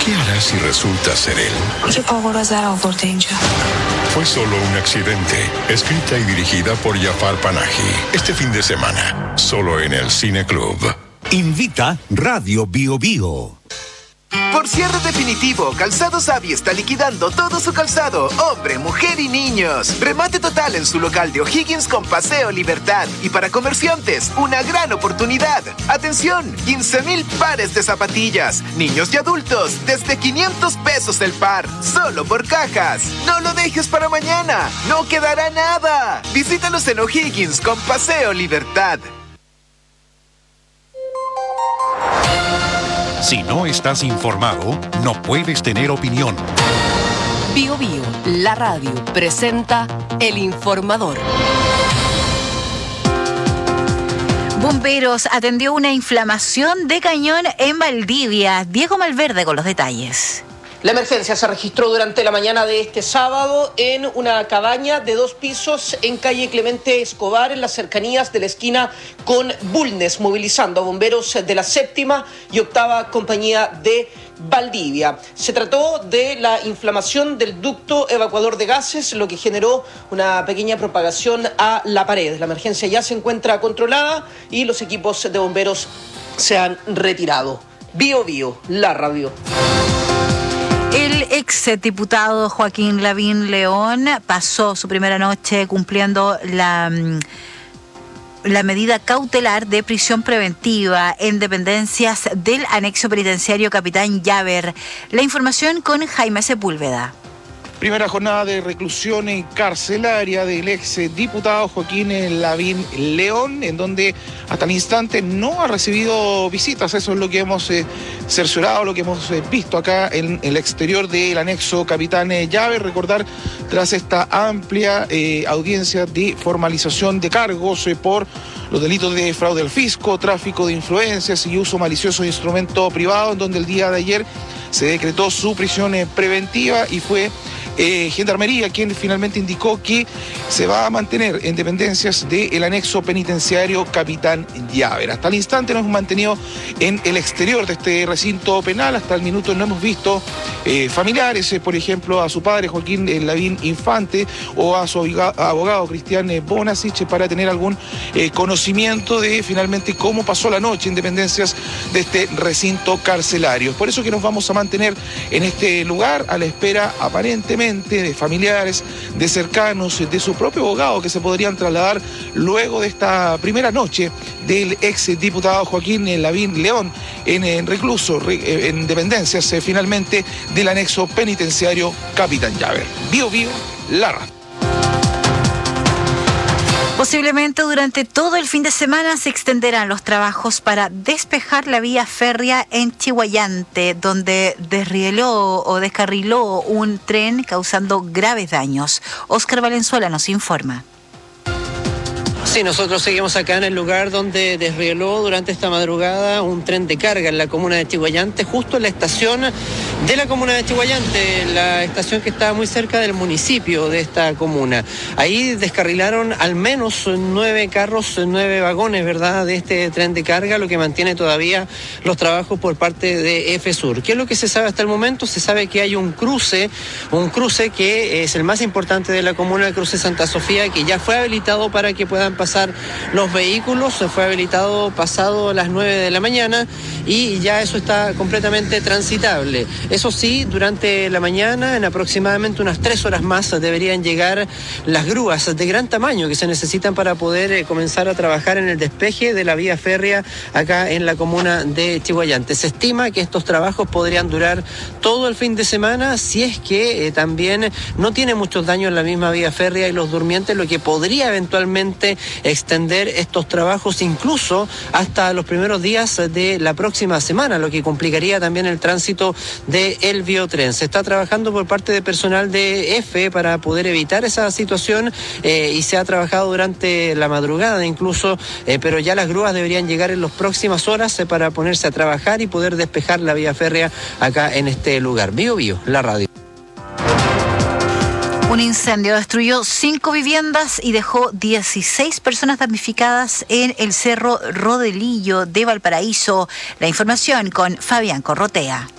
¿Qué hará si resulta ser él? چه پاگورا زر آورده اینجا. Fue solo un accidente. Escrita y dirigida por Jafar Panahi. Este fin de semana, solo en el Cine Club. Invita Radio Bio Bio. Por cierre definitivo, Calzados Avi está liquidando todo su calzado, hombre, mujer y niños. Remate total en su local de O'Higgins con Paseo Libertad. Y para comerciantes, una gran oportunidad. Atención, 15,000 pares de zapatillas, niños y adultos, desde 500 pesos el par, solo por cajas. No lo dejes para mañana, no quedará nada. Visítalos en O'Higgins con Paseo Libertad. Si no estás informado, no puedes tener opinión. Bio Bio, la radio, presenta El Informador. Bomberos atendió una inflamación de cañón en Valdivia. Diego Malverde con los detalles. La emergencia se registró durante la mañana de este sábado en una cabaña de 2 pisos en calle Clemente Escobar, en las cercanías de la esquina con Bulnes, movilizando a bomberos de la 7ª y 8ª compañía de Valdivia. Se trató de la inflamación del ducto evacuador de gases, lo que generó una pequeña propagación a la pared. La emergencia ya se encuentra controlada y los equipos de bomberos se han retirado. Bio Bio, la radio. El exdiputado Joaquín Lavín León pasó su primera noche cumpliendo la medida cautelar de prisión preventiva en dependencias del anexo penitenciario Capitán Llaver. La información con Jaime Sepúlveda. Primera jornada de reclusión carcelaria del ex diputado Joaquín Lavín León, en donde hasta el instante no ha recibido visitas. Eso es lo que hemos cerciorado, lo que hemos visto acá en el exterior del anexo Capitán Llaver. Recordar, tras esta amplia audiencia de formalización de cargos por los delitos de fraude al fisco, tráfico de influencias y uso malicioso de instrumento privado, en donde el día de ayer se decretó su prisión preventiva y fue Gendarmería quien finalmente indicó que se va a mantener en dependencias del anexo penitenciario Capitán Llaver. Hasta el instante nos hemos mantenido en el exterior de este recinto penal. Hasta el minuto no hemos visto familiares, por ejemplo, a su padre Joaquín Lavín Infante o a su abogado Cristian Bonasich para tener algún conocimiento de finalmente cómo pasó la noche en dependencias de este recinto carcelario. Por eso que nos vamos a mantener en este lugar a la espera aparentemente de familiares, de cercanos, de su propio abogado que se podrían trasladar luego de esta primera noche del ex diputado Joaquín Lavín León en recluso, en dependencias finalmente del anexo penitenciario Capitán Llaver. Bio Bio, la radio. Posiblemente durante todo el fin de semana se extenderán los trabajos para despejar la vía férrea en Chihuayante, donde descarriló un tren causando graves daños. Óscar Valenzuela nos informa. Sí, nosotros seguimos acá en el lugar donde desrieló durante esta madrugada un tren de carga en la comuna de Chihuayante, justo en la estación de la comuna de Chihuayante, la estación que está muy cerca del municipio de esta comuna. Ahí descarrilaron al menos 9 carros, 9 vagones, ¿verdad?, de este tren de carga, lo que mantiene todavía los trabajos por parte de FSUR. ¿Qué es lo que se sabe hasta el momento? Se sabe que hay un cruce que es el más importante de la comuna, el cruce Santa Sofía, que ya fue habilitado para que puedan pasar los vehículos. Se fue habilitado pasado las 9 de la mañana y ya eso está completamente transitable. Eso sí, durante la mañana, en aproximadamente unas 3 horas más, deberían llegar las grúas de gran tamaño que se necesitan para poder comenzar a trabajar en el despeje de la vía férrea acá en la comuna de Chihuayante. Se estima que estos trabajos podrían durar todo el fin de semana si es que también no tiene muchos daños en la misma vía férrea y los durmientes, lo que podría eventualmente extender estos trabajos incluso hasta los primeros días de la próxima semana, lo que complicaría también el tránsito del biotren. Se está trabajando por parte de personal de EFE para poder evitar esa situación y se ha trabajado durante la madrugada incluso, pero ya las grúas deberían llegar en las próximas horas para ponerse a trabajar y poder despejar la vía férrea acá en este lugar. Bio Bio, la radio. Un incendio destruyó 5 viviendas y dejó 16 personas damnificadas en el Cerro Rodelillo de Valparaíso. La información con Fabián Corrotea.